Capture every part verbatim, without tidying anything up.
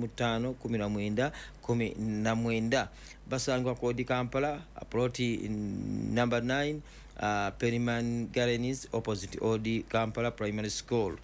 mu ttaano kumi na mwenda kumi na mwenda. Basangwa ku Odi Kampala ploti number nine, uh, Periman Gardens opposite Odi Kampala Primary School.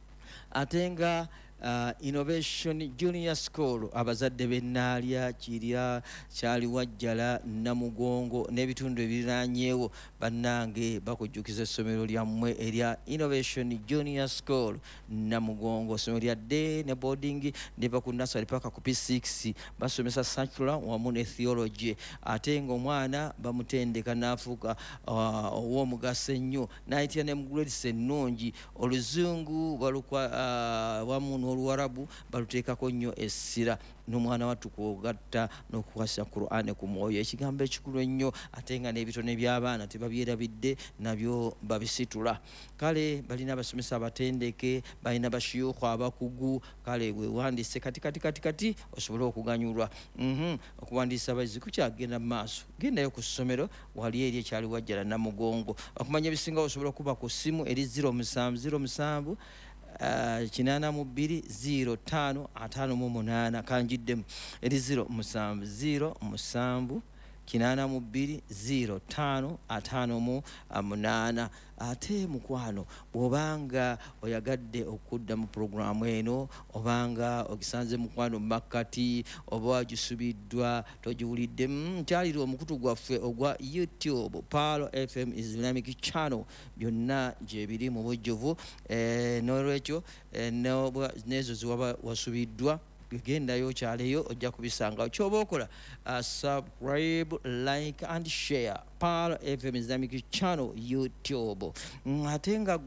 Atenga Uh, Innovation Junior School abazadde bennaalya kirya kyali wajjala Namugongo n'ebitundu ebiranyeewo bannange bakujjukiza essomero lyammwe erya Innovation Junior School Namugongo. Essomero lya day ne boarding neva ku nursery paka ku P six basomesa secular wamu ne theology. Ate ng'omwana bamutendeka n'afuuka uh, ow'omugaso ennyo n'ayitira ne mu grades ennungi. Oluzungu balukwa uh, wamu Oluwarabu baluteekako nnyo essira n'omwana wattu kwogatta n'okukwasa Qur'an ku mwoyo. Ekigambo ekikulu ennyo ate nga n'ebitone by'abaana tebabyerabidde nabyo babisitula. Kale balina abasomesa abatendeke, balina bashiyuuku abakugu. Kale wewandiise kati kati kati kati osobole okuganyulwa. mm-hmm. Okuwandiisa abayizi kukyagenda mu maaso. Gendayo ku ssomero wali eri ekyali wajjala Namugongo. Okumanya ebisingawo osobola okuba ku ssimu eri zero musanvu zero musanvu Uh, kinana mu bbiri zero ttaano ataano mu munaana kanjiddemu eri zero musanvu zero musanvu kinana mu bbiri zero ttaano ataano mu munaana. Ate mukwano bw'obanga oyagadde okudda mu programu eno obanga ogisanze mukwano makkati oba wagisubiddwa togiwulidde nkyalira omukutu gwaffe ogwa YouTube Pearl F M Islamic Channel byonna gye biri mu bujjuvu. eh, n'olwekyo eh, n'ezo ziwaba wasubiddwa gendayo kyaleyo ojja kubisanga. Kyoba okola uh, subscribe, like and share Pearl F M Islamic Channel YouTube. Ate nga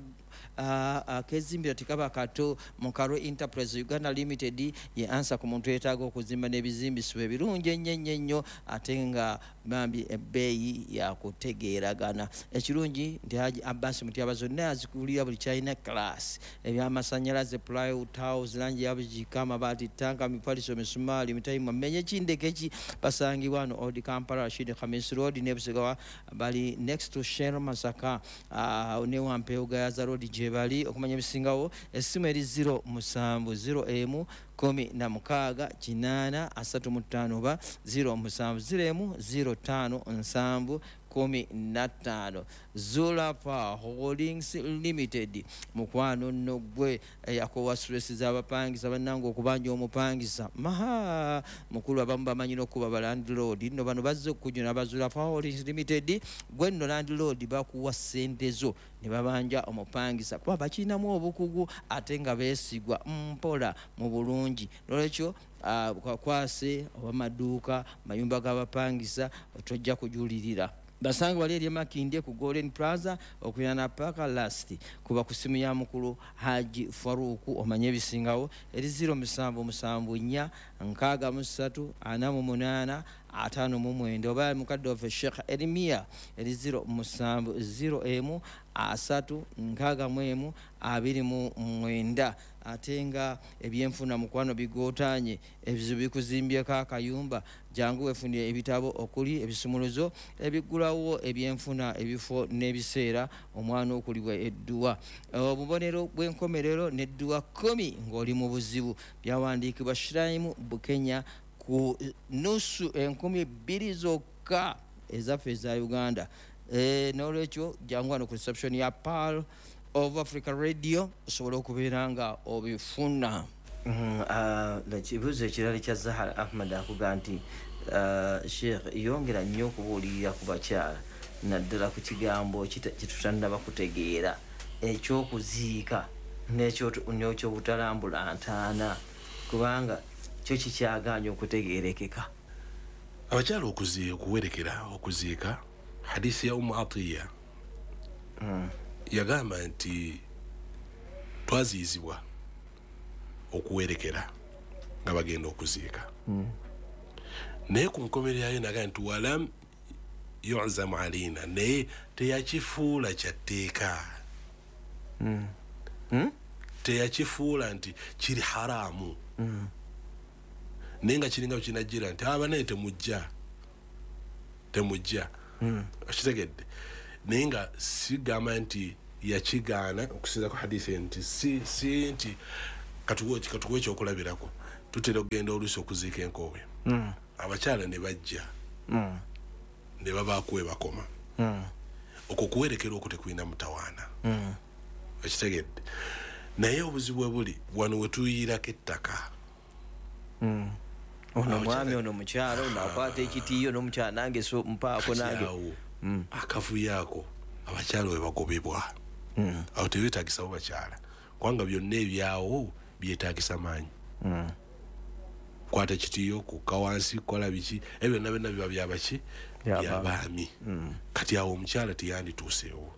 akezimbira tekaba kato Mukaro Enterprise Uganda Limited ye ansa ku muntu yeetaaga okuzimba n'ebizimbisibwa ebirungi ennyo ennyo ate nga bambi ebbeeyi yakutegeeragana. Ekirungi nti Haji Abbas Mutyaba zonna azikulira buli kyalina class ebyamasannyalaze plywood house langi yabugika amabaati tanka mipaliso misumaali mitayimu menye kindekeki basangibwa wano Odi Kampala Rashid Khamis Road ne Busigawa bali next to Shell Masaka uh, ne Wampeyo Gayaza Road jebali. Okumanya bisingawo essimu eri zero musanvu zero emu kumi na mukaaga kinaana asatu mu ttaano ba zero musanvu zero emu zero ttaano nsanvu kumi na ttaano. Zulapa Holdings Limited mukwano nno gwe yakowa stress z'abapangisa bannange okubanja omupangisa maha mukulu abamu bamanyi n'okuba ba landlord nno bano bazze okujuna ba Zulapa Holdings Limited gwe nno landlord bakuwa ssente zo ne babanja omupangisa kuba bakinamu obukugu ate nga beesigwa mpola mu bulungi. Nolwekyo uh, kwakwase obamaduuka mayumba g'abapangisa tojja kujulirira. Basanga wali eri Makindye ku Golden Plaza okuyana paka last kuba ku simu ya mukulu Haji Faruku omanye ebisingawo eri zero musanvu musanvu nnya nkaaga mu ssatu ana mu munaana ataano mu mwenda oba mukadde waffe Sheikh Erimia eri zero musanvu zero emu asatu nkaaga mu emu abiri mu mwenda. Ate nga ebyenfuna mukwano bigootaanye ebizibu bikuzimbyeko akayumba jangu wefunire ebitabo okuli ebisumuluzo ebiggulawo ebyenfuna ebifo n'ebiseera omwana okulibwa edduwa obubonero bw'enkomerero n'edduwa kumi ng'oli mu buzibu byawandiikibwa Shrine Bukenya ku nusu enkumi bbiri zokka ezaffe eza Uganda. E, n'olwekyo jangu wano ku reception ya Pearl of Africa Radio osobola okubeera nga obifuna. Ekibuuzo ekirala kya Zahara Ahmad akuga nti Sheikh yongera nnyo okubuulirira ku bakyala naddala ku kigambo kitutannaba kutegeera ekyokuziika n'ekyobutalambula ntaana kubanga kyo kikyagaanye okutegeerekeka. Abakyala okuziika okuwerekera okuziika hadisi ya Umu Atiya mm. yagamba nti twaziyizibwa okuwerekera nga bagenda okuziika mm. naye ku nkomererayo naga nti walam yu'zamu alina naye teyakifuula kyatteeka mm. mm? teyakifuula nti kiri haramu mm. naye nga kiringa kinajjira nti abanaye temujja temujja mm. okitegedde naye nga sigamba nti yakigaana okusinza ku hadisi nti si si nti katuwe katuwe ekyokulabirako tutera okugenda oluusi okuziika enkowe mm. abakyala ne bajja mm. ne babaako we bakoma mm. okwo kuwerekera okwo tekulina mutawaana mm. okitegedde naye obuzibu buli wano we tuyirako ettaka mm. ono mwami ono mukyalo nakwata ekitiyo n'omukyala nange so mpaako nange mm. akavuyo ako abakyala we bagobebwa mm. awo tebyetaagisa bo bakyala kubanga byonna ebyawo byetaagisa maanyi mm. kwata ekitiyo kukka wansi kukola biki ebyo byonna byonna biba byabaki byabaami mm. kati awo omukyala teyandituuseewo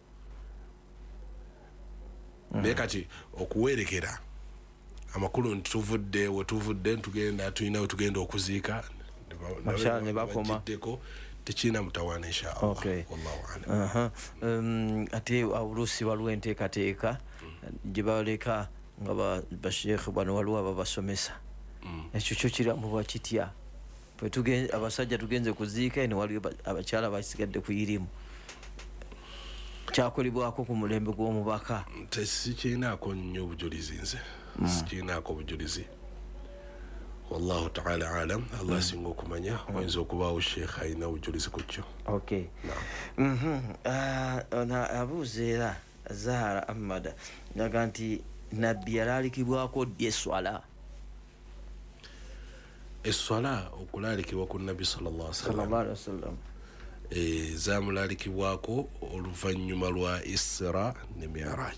mm. naye kati okuwerekera amakulu nti tuvudde we tuvudde tugenda tulina we tugenda okuziika bakyala ne bakoma tekirina mutawaana inshaallah. Okay. Wallahu a'lam. Uh-huh. um, ate oluusi waliwo enteekateeka gye baleka nga basheekhe bano waliwo ababasomesa ekyo kyo kiramubwa kitya abasajja tugenze kuziika eno waliwo abakyala basigadde ku irimu kyakolebwako ku mulembe gw'omubaka tesikirinaako nnyo obujulizi nze sikirinaako obujulizi wallahu ta'ala alam Allah singa okumanya oyinza okubaawo sheekh alina obujulizi ku kyo. Okay. Abuuza era Zahara Ahmad naga nti nabbi yalaalikibwako ddi eswala eswala okulaalikibwa ku nabbi sallallahu alaihi wasallam e zamulaalikibwako oluvannyuma lwa Isra ne Mi'raj.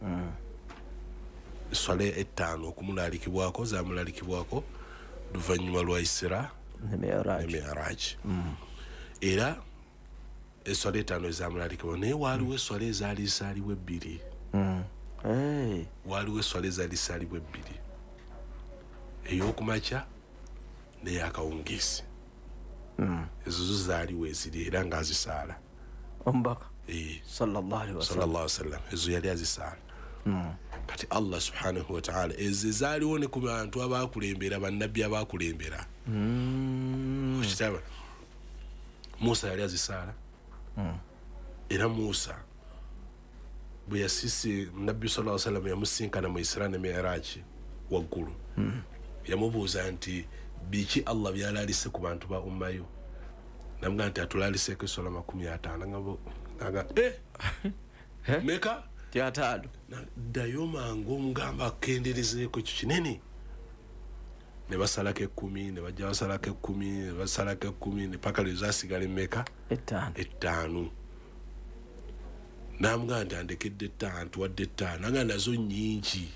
Eswala ettaano okumulaalikibwako zamulaalikibwako oluvannyuma lwa Isra ne Mi'raj. Era eswala ettaano ezamulaalikibwa naye waaliwo eswala ezaali zisaaliwo ebbiri. Waaliwo eswala ezaali zisaaliwo ebbiri ey'okumakya n'eyakawungeezi. Ezo zo zaaliwo eziri era ng'azisaala omubaka sallallahu alaihi wasallam ezo yali azisaala. Kati Allah subhanahu wa ta'ala ezo zaaliwo ne ku bantu abaakulembera bannabbi abaakulembera okitaba Musa yali azisaala era Musa bwe yasisi nabbi sallallahu alaihi wasallam yamusinkana mu Isra ne Mi'raj waggulu yamubuuza nti biki Allah byalaalise ku bantu ba ummayo namugamba nti atulaaliseko eswala makumi ataano ngabo naga eh meka tyataano ddayo mangu omugamba akenderezeeko ekyo kinene ne basalako ekkumi ne bajja basalako ekkumi ne basalako ekkumi ne paka lwe zasigala emmeka ettaano ettaano namugamba nti andekedde ettaano tuwadde ettaano naga nazo nnyingi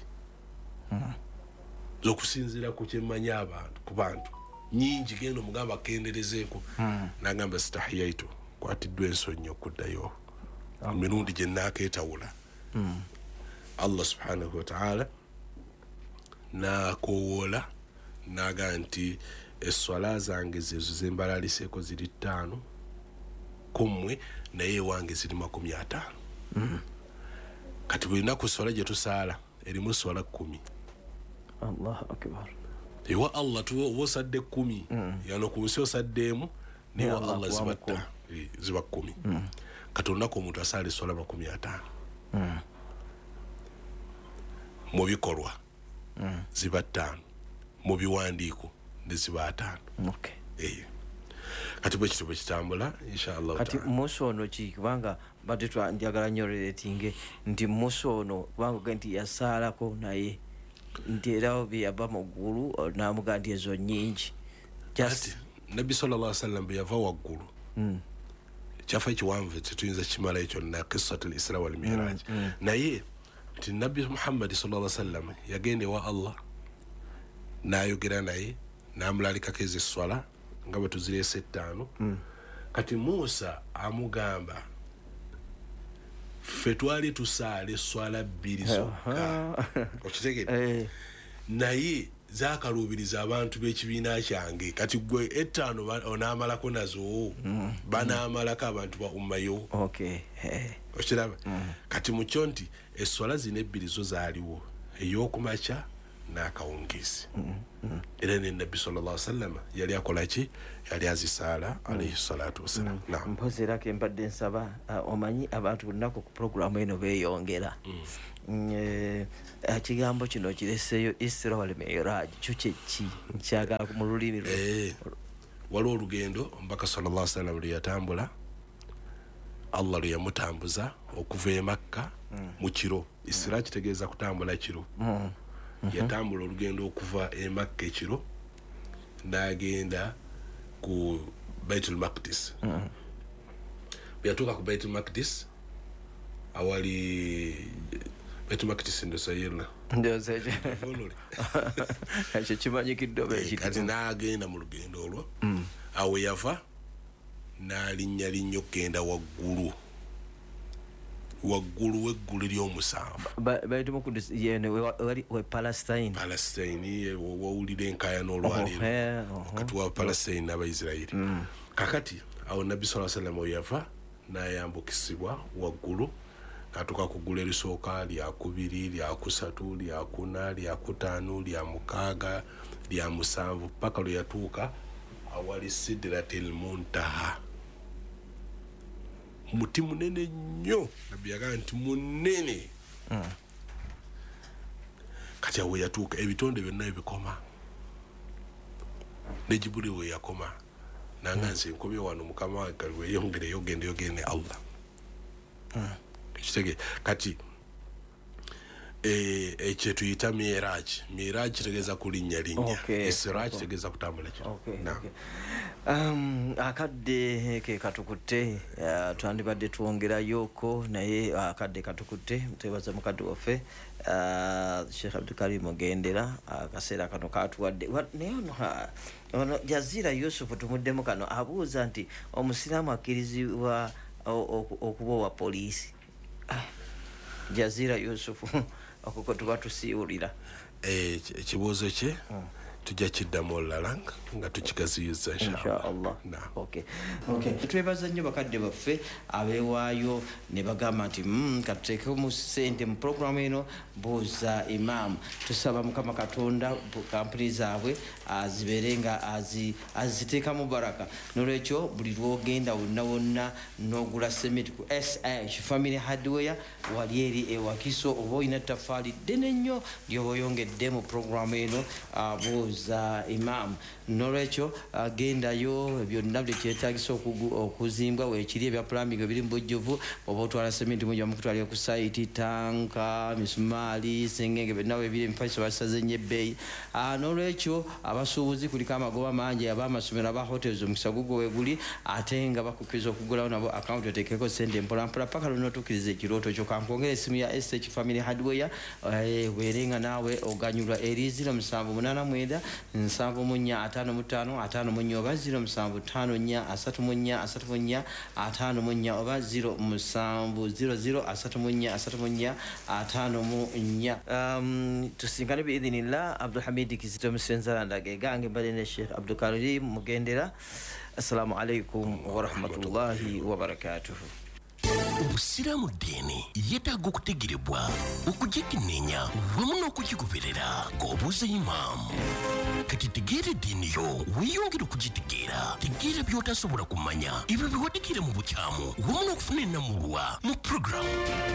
zokusinziira ku kyemmanya abantu ku bantu nyingi genda omugamba akenderezeeko nagamba sitahiyaitu kwatiddwa ensonyi okuddayo emirundi gye naakeetawula. Allah subhanahu wa ta'ala naakowoola naga nti eswala zange zezo zembalaliseeko ziri ttaano kummwe naye ewange ziri makumi ataano. Kati buli lunaku swala gye tusaala erimu swala kkumi. Allahu akbar. Ewa Allah tuwa osadde kkumi yano ku nsi osaddeemu newa Allah zibatta ziba kkumi. Kati olunaku omuntu asaala eswala makumi ataano mu bikolwa ziba ttaano mu biwandiiko ne ziba ataano. Kati bwe kityo bwe kitambula inshallah. Kati Musa ono ki kubanga badde twandiyagala nnyo relatinge nti Musa ono kubanga nti yasaalako naye nti era bye yava mu ggulu n'amugaa nti ezo nnyingi. Nabbi sallallahu alaihi wasallam bwe yava waggulu kyafa ekiwanvu tetuyinza kimala ekyo na qissatul Isra wal Mi'raj naye nti Nabbi Muhammad sallallahu alaihi wasallam yagenda ewa Allah n'ayogera naye n'amulaalikako ezo esswala nga bwe tuzireese ettaano. Kati Musa amugamba ffe twali tusaala esswala bbiri zokka okitegedde naye zakaluubiriza abantu b'ekibiina kyange kati gwe ettaano onaamalako nazo banaamalako abantu ba ummayo okiraba. Kati mukyo nti esswala zino ebbiri zo zaaliwo ey'okumakya n'akawungeezi era ne Nabbi sallallahu alaihi wasallam yali akola ki yali azisaala alayhi salatu wassalam. Mpozi era ke mbadde nsaba omanyi abantu ku lunaku ku programu eno beeyongera ekigambo kino kireseeyo Isra wal Mi'raj kyo kyeki nkyagala mu lulimi lwo. Waliwo olugendo Omubaka sallallahu alaihi wasallam lwe yatambula, Allah lwe yamutambuza okuva e Makka mu kiro. Isra kitegeeza kutambula kiro. Yatambula olugendo okuva e Makka ekiro n'agenda ku Baitul Maqdis. Bwe yatuuka ku Baitul Maqdis awali Baitul Maqdis ndo sayirna ndoza ekyo ekyo kimanyikidde oba ekiti kati n'agenda mu lugendo olwo awo yava n'alinnya linnya okugenda waggulu waggulu w'eggulu ly'omusanvu. Baitul Maqdis yene wali we Palestine Palestine wawulira enkaayana olwaleero kati wa Palestine n'Abayisirayiri. Kakati awo Nabbi sallallahu alaihi wasallam we yava n'ayambukisibwa waggulu n'atuuka ku ggulu erisooka lya kubiri lya kusatu lya kuna lya kutaano lya mukaaga lya musanvu paka lwe yatuuka awali Sidratil Muntaha. Muti munene nnyo, Nabbi yagamba nti munene. Kati awo yatuuka ebitonde byonna ebikoma ne Jibuli we yakoma nanga nze nkomye wano Mukama wange weyongere yogende yogende ne Allah. Kitege kati eh ekye tuyita Miraj. Miraj kitegeeza kulinnya linnya. Isra kitegeeza kutambula kiro. Um, akadde ke katukutte uh, twandibadde twongerayoko naye akadde katukutte twebaza mukadde waffe uh, Sheikh Abdul Karim Mugendera akaseera uh, kano katuwadde naye ono Jazira Yusuf tumuddemu kano abuuza nti omusiraamu akkirizibwa okuba owa poliisi. Jazira Yusuf okuko tuba tusiwulira ekibuuzo kye tujja kiddamu olulala nga tukigaziyiza inshallah. Okay. Okay. Twebaza nnyo bakadde baffe abeewaayo ne bagamba nti mm, katuteekeko mu ssente mu programu eno buuza Imam. Tusaba Mukama Katonda kampuni zaabwe azibeere nga aziteekamu baraka. Nolwekyo buli lwogenda wonna wonna n'ogula sementi ku S H Family Hardware wali eri ewakiso oba olina ttafaali ddene nnyo lyoba oyongedde mu programu eno buuza Imam. Nolwekyo agendayo byonna bye kyetaagisa okuzimbwa weekiri ebya plumbing ebiri mu bujjuvu oba otwala sementi mujja mukutwalira ku site tanka misumaali sengenge byonna ebiri empaiso basaze nnyo ebbeeyi. Nolwekyo abasuubuzi kuliko amagoba mangi ab'amasomero aba hotels omukisa gugwo weguli ate nga bakukkiriza okugulawo nabo akawunti oteekeko sente mpolampola paka lunotuukiriza ekirooto kyo. Kankwongera essimu ya S H Family Hardware weerenga naawe oganyulwa eri ziro musanvu munaana mwenda nsanvu mu nnya ataano mu ttaano ataano mu nnya oba ziro musanvu ttaano nnya asatu mu nnya asatu mu nnya ataano mu nnya oba ziro musanvu ziro ziro asatu mu nnya asatu mu nnya ataano mu nnya. Tusinkane biidhinillah. Abdul Hamid Kizito Musenzalanda ge gange mbale ne Sheikh Abdul Karim Mugendera. Assalamu alaikum wa rahmatullahi wa barakatuh. Obusiraamu ddiini yeetaaga okutegerebwa okugikenneenya wamu n'okugikuberera ng'obuuza Imam. Kati tegeera eddiini yo weeyongere okugitegeera. Tegeera by'otasobola kumanya ebyo bye waddikira mu bukyamu wamu n'okufuna ennamulwa mu puroguramu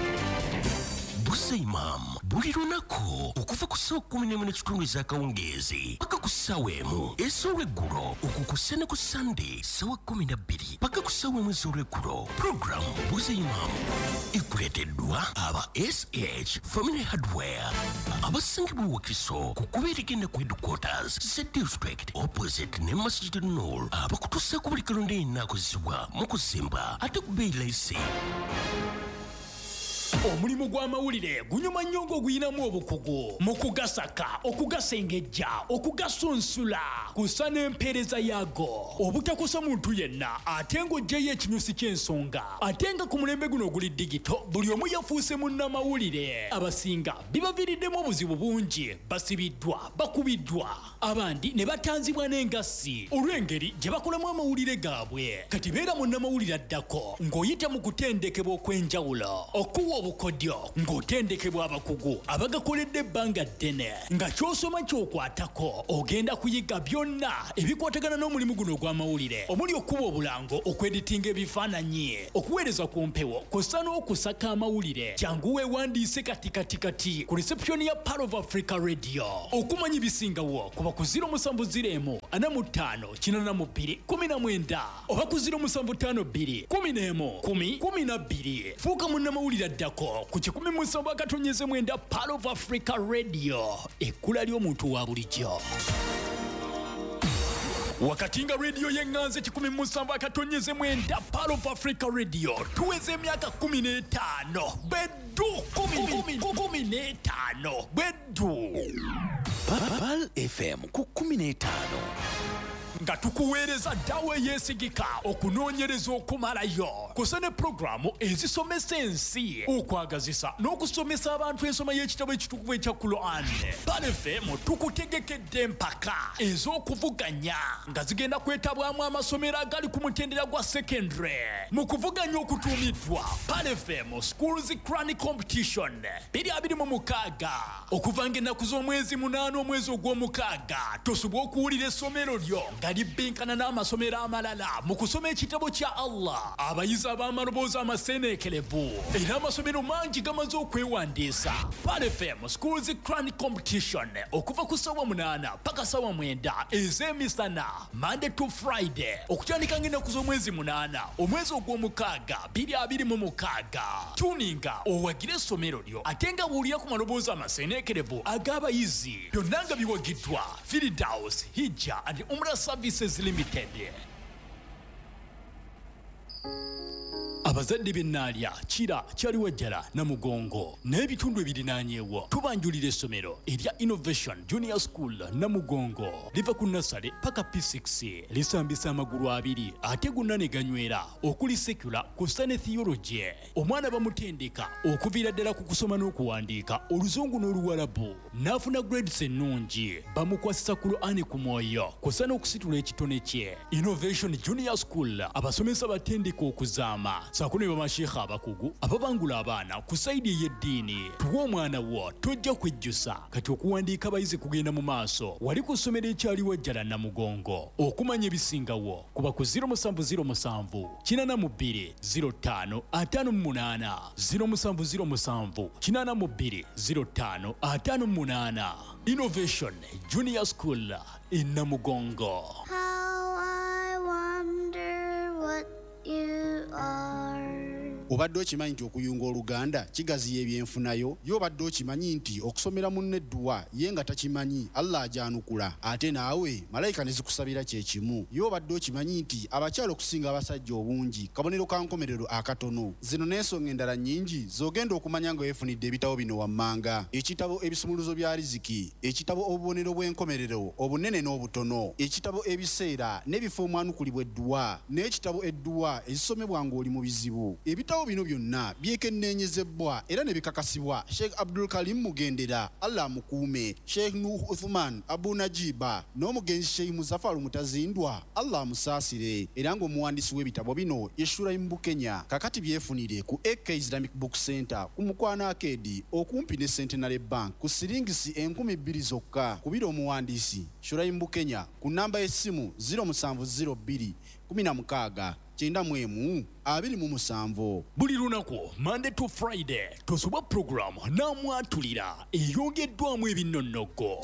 Buuza Imam buli lunaku okuva ku ssaawa kkumi n'emu n'ekitundu ez'akawungeezi paka ku ssaawa emu ez'olweggulo okukusa ne ku Sunday ssaawa kkumi na bbiri paka ku ssaawa emu ez'olweggulo. Puroguramu Buuza Imam ekuleeteddwa aba S H Family Hardware abasangibwa Wakiso ku kubeera egenda ku headquarters Z District opposite ne Masjid Nur abakutuusaako buli kalonda ennakozesebwa mu kuzimba ate ku bbeeyi layisi. Omulimu gw'amawulire gunyuma nnyo ng'oguyinamu obukugu mu kugasaka okugasengejja okugasunsula kusa n'empeereza yaago obutakosa muntu yenna ate ng'oggyeyo ekinyusi ky'ensonga ate nga ku mulembe guno oguli digito buli omu yafuuse munnamawulire. Abasinga bibaviiriddemu obuzibu bungi, basibiddwa bakubiddwa abandi ne batanzibwa n'engassi olw'engeri gye bakolamu amawulire gaabwe. Kati beera munnamawulire addako ng'oyita mu kutendekebwa okw'enjawulo okuwa obukodyo ng'otendekebwa abakugu abagakoledde ebbanga ddene nga ky'osoma ky'okwatako ogenda kuyiga byonna ebikwatagana n'omulimu guno ogw'amawulire omuli okuba obulango okweditinga ebifaananyi okuweereza ku mpewo kw'ossa n'okusaka amawulire jangu weewandiise kati kati kati ku reception ya Pearl of Africa Radio okumanya ebisingawo kuba ku ziro musanvu ziro emu ana mu ttaano kinana mu bbiri kumi na mwenda oba ku ziro musanvu ttaano bbiri kumi n'emu kumi kumi na bbiri fuuka munnamawulire addako ku kikumi musanvu akatonyeze mwenda Pearl of Africa Radio ekkula ly'omuntu wa bulijjo wakati nga radio yenganze kikumi musanvu akatonyeze mwenda Pearl of Africa Radio tuweze emyaka kumi n'etaano beddu kumi n'etaano beddu Pearl F M ku kumi n'etaano nga tukuweereza ddawo eyeesigika okunoonyereza okumalayo kusa ne pulogulaamu ezisomesa ensi okwagazisa n'okusomesa abantu ensoma y'ekitabo ekitukuvu ekya Quran. Pearl F M tukutegekedde empaka ez'okuvuganya nga zigenda kwetabwamu amasomero agali ku mutendera gwa secondary mu kuvuganya okutuumiddwa Pearl F M Schools Crani Competition biri abiri mu mukaaga okuva ng'ennaku z'omwezi munaana omwezi ogw'omukaaga tosobwa okuwulira essomero lyo nga libbinkana n'amasomero amalala mu kusoma ekitabo kya Allah abayizi ab'amaloboozi amaseeneekerevu era amasomero mangi gamaze okwewandiisa. Pearl F M Schools Crani Competition okuva ku ssaawa munaana paka ssaawa mwenda ez'emisana Monday to Friday okutandika ng'ennaku z'omwezi munaana omwezi ogw'omukaaga biri abiri mu mukaaga. Tuninga owagire essomero lyo ate nga buulira ku maloboozi amaseeneekerevu ag'abayizi byonna nga biwagiddwa Firdaus Hijja and Umrah Services Limited. Abazadde b'ennaalya kira kyali wajjala Namugongo n'ebitundu ebirinaanyeewo tubanjulira essomero erya Innovation Junior School Namugongo liva ku nasale paka P six lisambisa amagulu abiri ate gonna ne ganywera okuli secular kussa ne theology. Omwana bamutendeka okuviira ddala ku kusoma n'okuwandiika oluzungu n'oluwalabu n'afuna grades ennungi bamukwasisa Qur'ani ku mwoyo kussa n'okusitula ekitone kye. Innovation Junior School abasomesa batendeka okuzaama saako ne bamasheekha abakugu ababangula abaana ku sayidi ey'eddiini. Tuwa omwana wo tojja kwejjusa kati okuwandiika abayizi kugenda mu maaso wali ku ssomero ekyali wajjala Namugongo. Okumanya ebisingawo kuba ku ziro musanvu ziro musanvu kinana mu bbiri ziro ttaano ataano mu munaana ziro musanvu ziro musanvu kinana mu bbiri ziro ttaano ataano mu munaana. Innovation Junior School in Namugongo. How I wonder what you are. Obadde okimanyi nti okuyunga Oluganda kigaziya ebyenfunayo? Yo obadde okimanyi nti okusomera munne edduwa ye nga takimanyi Allah ajanukula ate naawe malayika ne zikusabira kye kimu? Yo obadde okimanyi nti abakyala okusinga abasajja obungi kabonero ka nkomerero akatono? Zino n'ensonga endala nnyingi z'ogenda okumanya nga weefunidde ebitabo bino wammanga: ekitabo ebisumuluzo bya riziki, ekitabo obubonero bw'enkomerero obunene n'obutono, ekitabo ebiseera n'ebifo omwanukulibwa edduwa, n'ekitabo edduwa ezisomebwa ng'oli mu bizibu. Ebitabo bino byonna byekenneenyezebwa era ne bikakasibwa Sheikh Abdul Karim Mugendera Allah mukuume, Sheikh Nuh Uthman Abu Najiba n'omugenzi Sheikh Muzaffar Mutazindwa Allah musaasire, era ng'omuwandiisi w'ebitabo bino ye Shuraim Bukenya. Kakati byefunire ku A K Islamic Book Center ku Mukwana Arcade okumpi ne Centenary Bank ku siringisi enkumi bbiri zokka. Kubira omuwandiisi Shuraim Bukenya ku nnamba y'essimu ziro musanvu ziro bbiri kumi na mukaaga kyenda mu emu abiri mu musanvu. Buli lunaku Monday to Friday tosoba program n'amwatulira eyongeddwamu ebinnonogo.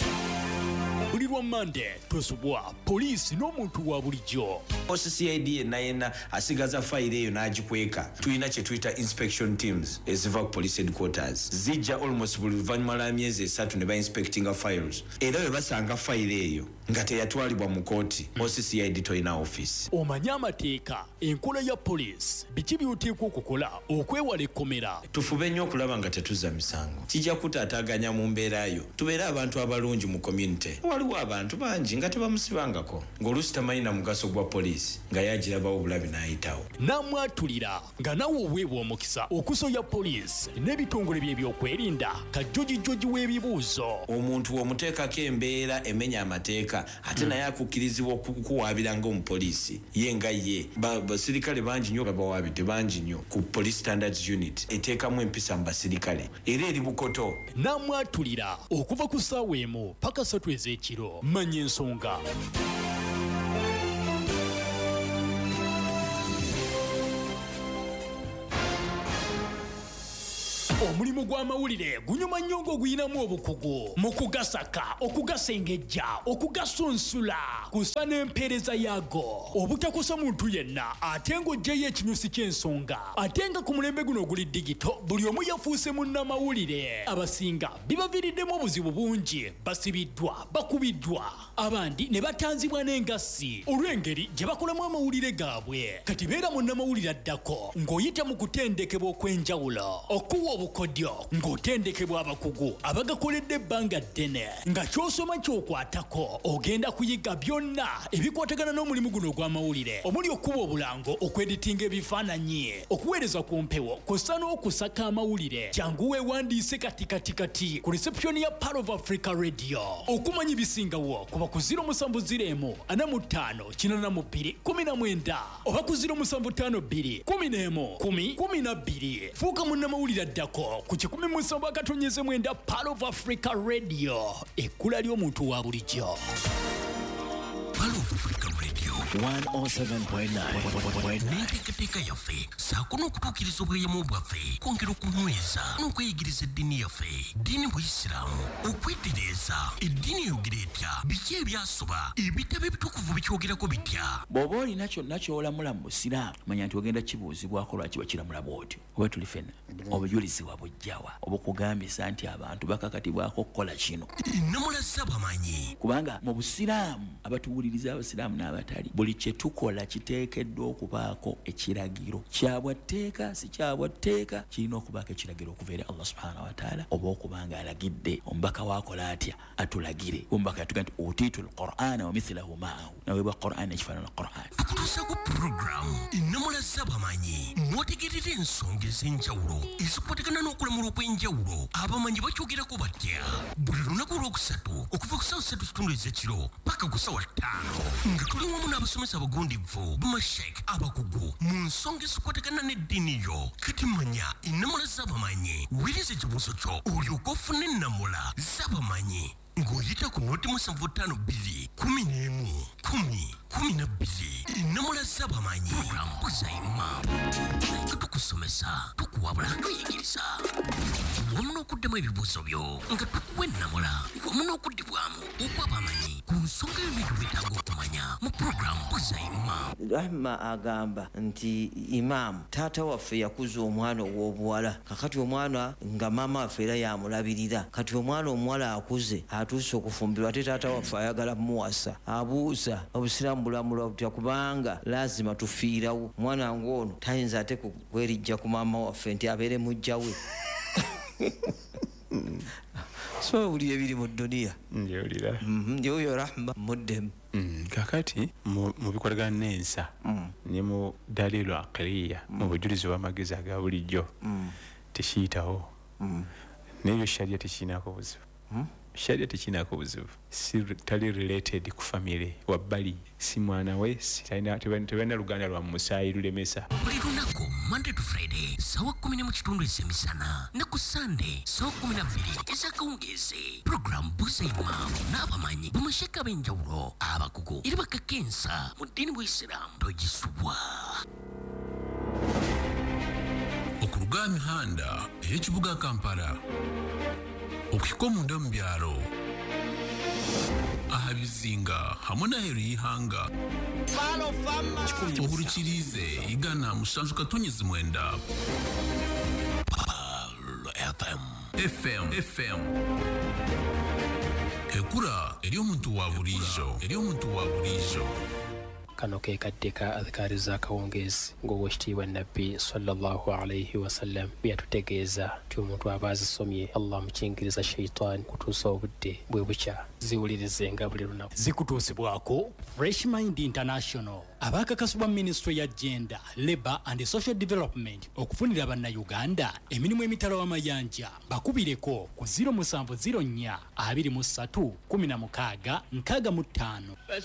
Buli lwa Monday tosobwa poliisi n'omuntu wa bulijjo. O C C I D yenna yenna asigaza fayiro eyo n'agikweka. Tulina kye tuyita inspection teams eziva ku police headquarters zijja almost buli luvannyuma lwa myezi esatu ne ba-inspectinga files. Era bwe basanga fayiro eyo nga teyatwalibwa mu kooti, O C C I D toyina office. Omanye amateeka, enkola ya poliisi, biki by'oteekwa okukola okwewala ekkomera. Tufube nnyo okulaba nga tetuzza misango. Kijja kutaataaganya mu mbeera yo tubeere abantu abalungi mu community. Waliwo abantu bangi nga tebamusibangako ng'oluusi tamanyi na mugaso gwa poliisi nga yagirabawo obulabi n'ayitawo. N'amwatulira nga nawe oweebwa omukisa okusoya poliisi n'ebitongole bye by'okwerinda kajjojijjoji w'ebibuuzo. Omuntu omuteekako embeera emenya amateeka okukuwabira ate naye akukkirizibwa okukuwabira ng'omupoliisi ye nga ye basirikale bangi nnyo babawabidde bangi nnyo ku police standards unit eteekamu empisa mu basirikale era eri bukoto namwatulira okuva ku ssaawa emu paka ssatu ez'ekiro manya ensonga. omulimu gw'amawulire gunyuma nnyo ng'oguyinamu obukugu mu kugasaka okugasengejja okugasunsula kusa n'empeereza yaago obutakosa muntu yenna ate ng'oggyeyo ekinyusi ky'ensonga ate nga ku mulembe guno oguli digito buli omu yafuuse munnamawulire abasinga bibaviiriddemu obuzibu bungi basibiddwa bakubiddwa abandi ne batanzibwa n'engassi olw'engeri gye bakolamu amawulire gaabwe kati beera munnamawulire addako ng'oyita mu kutendekebwa okw'enjawulo okuwa obukodyo ng'otendekebwa abakugu abagakoledde ebbanga ddene nga ky'osoma ky'okwatako ogenda kuyiga byonna ebikwatagana n'omulimu guno ogw'amawulire omuli okuba obulango okweditinga ebifaananyi okuweereza ku mpewo kw'ossa n'okusaka amawulire jangu weewandiise kati kati kati ku reception ya Pearl of Africa Radio okumanya ebisingawo kuba ku ziro musanvu ziro emu ana mu ttaano kinaana mu bbiri kumi na mwenda oba ku ziro musanvu ttaano bbiri kumi n'emu kumi kumi na bbiri fuuka munnamawulire addako ku kikumi musanvu akatonyeze mwenda Pearl of Africa Radio ekkula ly'omuntu wa bulijjo. Pearl of Africa Radio one oh seven point nine n'enteekateeka yaffe saako n'okutuukiriza obweyamo bwaffe kwongera okunyweza n'okweyigiriza eddiini yaffe ddiini buisiraamu okwetereeza eddiini eyogera etya biki ebyasoba ebitabo ebitukuvu bikyogerako bitya bw'oba olina kyonna ky'olamula mu busiraamu manya nti ogenda kibuuzibwako lwaki bakiramula bw'otyo oba tuli ffenna obujulizi wabujjawa obukugambisa nti abantu bakakatibwako okukola kino ennamulaza bamanyi kubanga mu busiraamu abatuwuliriza abasiraamu n'abatali buli kye tukola kiteekeddwa okubaako ekiragiro kyabwatteeka si kyabwatteeka kirina okubaako ekiragiro okuva eri Allah subhanahu wa taala oba okubanga alagidde omubaka waakola atya atulagire omubaka yatuga nti utiitu lqur'ana wa mithlahu maahu naweebwa qur'an ekifaanana qur'an tukutuusa ku puroguramu ennamulaza bamanyi mwotegerera ensonga ez'enjawulo ezikwatagana n'okulamula okw'enjawulo abamanyi bakyogerako batya buli lunaku olwokusatu okuva ku ssaawa ssatu kitundu ez'ekiro paka ku ssaawa ttaano nga tuli wamu n'abasomesa abagundivu bamashek abakugu mu nsonga ezikwatagana n'eddiini yo kati manya ennamula z'abamanyi wiriza ekibuuzo kyo olyoka ofune ennamula z'abamanyi ng'oyita ku noti musanvu ttaano bbiri kumi n'emu kumi kumi na bbiri ennamula z'abamanyi puroguramu buzayima nga tukusomesa tukuwabula tuyigiriza wamu n'okuddamu ebibuuzo byo nga tukuwa ennamula wamu n'okuddibwamu okw'abamanyi ku nsonga y'ebintu byetaaga okumanya mu puroguramu buzayima. Rahma agamba nti imaamu taata waffe yakuza omwana ow'obuwala kakati omwana nga maama waffe era yamulabirira kati omwana omuwala akuze atuuse okufumbirwa ate taata waffe ayagala muwasa abuuza obusiraamu bulamula butya kubanga lazima tufiirawo omwana ng'ono tayinza ate kwerijja ku maama waffe nti abeere mujja we so buli ebiri mu dduniya njewulira njoyo Rahma muddemu kakati mu bikolagana n'ensa ne mu dalilu aqliya mu bujulizi bw'amagezi aga bulijjo tekiyitawo n'ebyo sharia tekiinaako buzibu sharia tekiinaako buzibu si tali related ku family wabbali si mwana we tebalina luganda lwa musaayi lulemesa buli lunaku Monday to Friday sawa kumi ne mu kitundu ez'emisana ne ku Sunday sawa kumi na bbiri ez'akawungeezi puroguramu buzayima n'abamanyi bamasheka ab'enjawulo abakugu era bakakensa mu ddiini bw'isiraamu togisubwa okuluga mihanda ey'ekibuga Kampala okuhika omunda mu byalo aha bizinga hamwe n'aheru y'ihanga obulukirize igana musanju katonyezi mwenda F M F M ekura eri omuntu wa bulijjo eri omuntu wa bulijjo kano ke kadde ka adhikari za kawungeezi ng'owekitiibwa nabbi sallallahu alayhi wasallam bye yatutegeeza nti omuntu aba azisomye Allah mukingiriza sheitaani kutuusa obudde bwe bukya ziwulirizenga buli lunaku. Zikutuusibwako Fresh Mind International abakakasibwa Ministry ya Gender, Labour and Social Development okufunira bannayuganda emirimu emitala w'amayanja bakubireko ku zero seven zero four two three one six six mu ttaano.